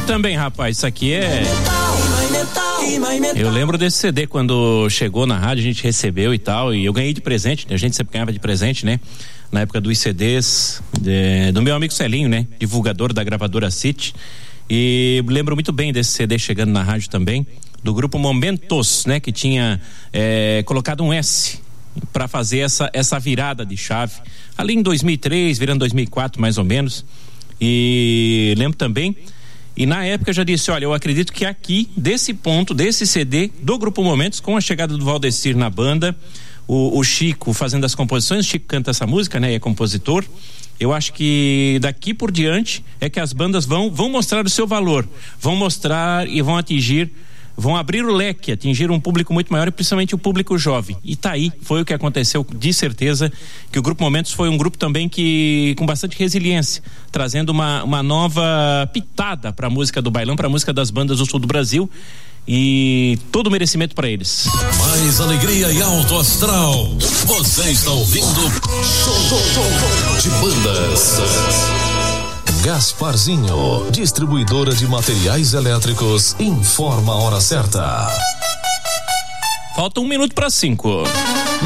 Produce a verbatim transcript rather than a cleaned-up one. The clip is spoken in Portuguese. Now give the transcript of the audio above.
também, rapaz, isso aqui é... Eu lembro desse C D quando chegou na rádio, a gente recebeu e tal, e eu ganhei de presente, a gente sempre ganhava de presente, né? Na época dos C Ds de, do meu amigo Celinho, né? Divulgador da gravadora City. E lembro muito bem desse C D chegando na rádio também, do grupo Momentos, né? Que tinha é, colocado um S para fazer essa, essa virada de chave ali em dois mil e três, virando dois mil e quatro mais ou menos. E lembro também, e na época eu já disse, olha, eu acredito que aqui, desse ponto, desse C D do Grupo Momentos, com a chegada do Valdecir na banda, o, o Chico fazendo as composições, o Chico canta essa música, né, é compositor. Eu acho que daqui por diante é que as bandas vão, vão mostrar o seu valor, vão mostrar e vão atingir, vão abrir o leque, atingir um público muito maior e principalmente o público jovem. E tá aí, foi o que aconteceu, de certeza, que o Grupo Momentos foi um grupo também que, com bastante resiliência, trazendo uma, uma nova pitada pra música do bailão, pra música das bandas do sul do Brasil, e todo o merecimento para eles. Mais alegria e alto astral. Você está ouvindo Show de Bandas. Gasparzinho, distribuidora de materiais elétricos, informa a hora certa. Falta um minuto para cinco.